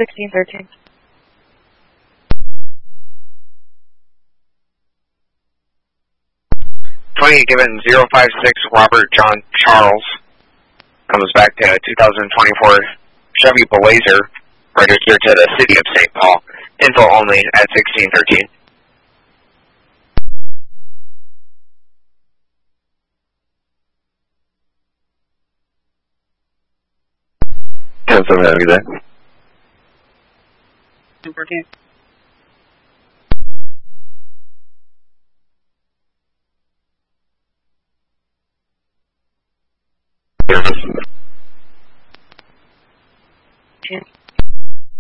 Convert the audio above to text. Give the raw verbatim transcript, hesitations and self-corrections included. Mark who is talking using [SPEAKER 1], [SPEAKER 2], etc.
[SPEAKER 1] sixteen thirteen.
[SPEAKER 2] twenty given zero five six Robert John Charles comes back to two thousand twenty-four Chevy Blazer registered to the city of Saint Paul. Info only at sixteen thirteen.
[SPEAKER 3] ten seven, have a good day.
[SPEAKER 1] fourteen.
[SPEAKER 3] Service.